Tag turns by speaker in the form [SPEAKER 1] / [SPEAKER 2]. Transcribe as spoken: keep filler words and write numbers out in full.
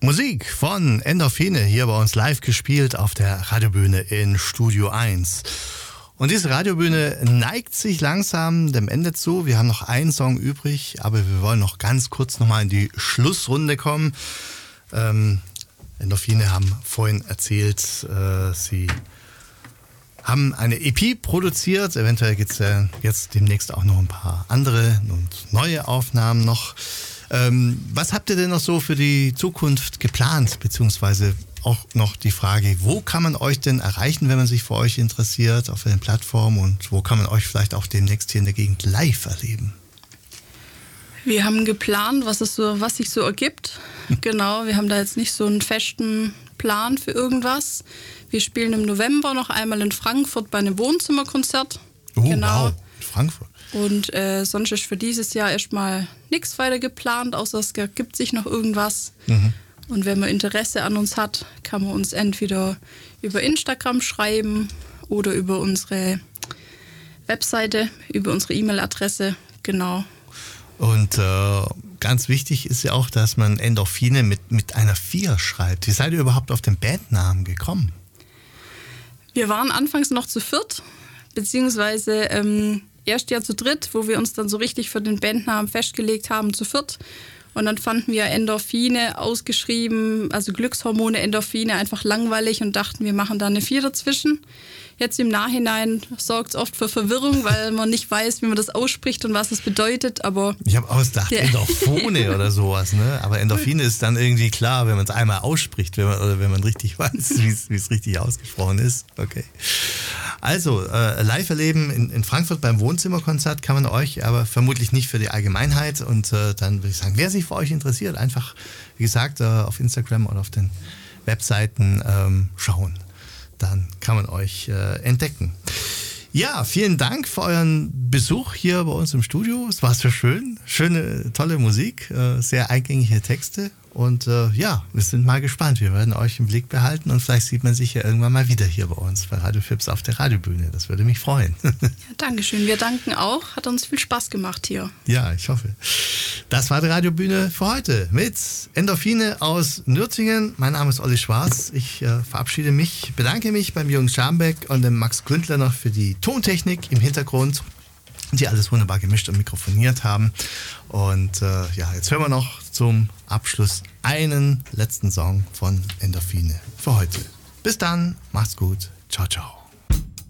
[SPEAKER 1] Musik von Endorphine hier bei uns live gespielt auf der Radiobühne in Studio eins. Und diese Radiobühne neigt sich langsam dem Ende zu. Wir haben noch einen Song übrig, aber wir wollen noch ganz kurz nochmal in die Schlussrunde kommen. Ähm, Endorphine haben vorhin erzählt, äh, sie haben eine E P produziert. Eventuell gibt es ja jetzt demnächst auch noch ein paar andere und neue Aufnahmen noch. Ähm, was habt ihr denn noch so für die Zukunft geplant? Beziehungsweise auch noch die Frage, wo kann man euch denn erreichen, wenn man sich für euch interessiert, auf den Plattformen, und wo kann man euch vielleicht auch demnächst hier in der Gegend live erleben?
[SPEAKER 2] Wir haben geplant, was es so, was sich so ergibt. Genau, wir haben da jetzt nicht so einen festen Plan für irgendwas. Wir spielen im November noch einmal in Frankfurt bei einem Wohnzimmerkonzert.
[SPEAKER 1] Oh,
[SPEAKER 2] genau.
[SPEAKER 1] Wow, Frankfurt.
[SPEAKER 2] Und äh, sonst ist für dieses Jahr erstmal nichts weiter geplant, außer es ergibt sich noch irgendwas.
[SPEAKER 1] Mhm.
[SPEAKER 2] Und wenn man Interesse an uns hat, kann man uns entweder über Instagram schreiben oder über unsere Webseite, über unsere E-Mail-Adresse. Genau.
[SPEAKER 1] Und äh, ganz wichtig ist ja auch, dass man Endorphine mit, mit einer vier schreibt. Wie seid ihr überhaupt auf den Bandnamen gekommen?
[SPEAKER 2] Wir waren anfangs noch zu viert, beziehungsweise ähm, erst ja zu dritt, wo wir uns dann so richtig für den Bandnamen festgelegt haben, zu viert. Und dann fanden wir Endorphine ausgeschrieben, also Glückshormone, Endorphine, einfach langweilig und dachten, wir machen da eine vier dazwischen. Jetzt im Nachhinein sorgt es oft für Verwirrung, weil man nicht weiß, wie man das ausspricht und was es bedeutet. Aber
[SPEAKER 1] ich habe ausgedacht, ja. Endorphone oder sowas, ne? Aber Endorphine ist dann irgendwie klar, wenn man es einmal ausspricht, wenn man, oder wenn man richtig weiß, wie es richtig ausgesprochen ist. Okay. Also, äh, live erleben in, in Frankfurt beim Wohnzimmerkonzert kann man euch, aber vermutlich nicht für die Allgemeinheit. Und äh, dann würde ich sagen, wer sich für euch interessiert, einfach, wie gesagt, äh, auf Instagram oder auf den Webseiten ähm, schauen. Dann kann man euch äh, entdecken. Ja, vielen Dank für euren Besuch hier bei uns im Studio. Es war sehr schön. Schöne, tolle Musik, äh, sehr eingängige Texte. Und äh, ja, wir sind mal gespannt. Wir werden euch im Blick behalten und vielleicht sieht man sich ja irgendwann mal wieder hier bei uns bei Radio Fips auf der Radiobühne. Das würde mich freuen.
[SPEAKER 2] Ja, Dankeschön. Wir danken auch. Hat uns viel Spaß gemacht hier.
[SPEAKER 1] Ja, ich hoffe. Das war die Radiobühne für heute mit Endorphine aus Nürtingen. Mein Name ist Olli Schwarz. Ich äh, verabschiede mich, bedanke mich beim Jürgen Schambeck und dem Max Gründler noch für die Tontechnik im Hintergrund, die alles wunderbar gemischt und mikrofoniert haben. Und äh, ja, jetzt hören wir noch zum Abschluss einen letzten Song von Endorphine für heute. Bis dann, macht's gut, ciao, ciao.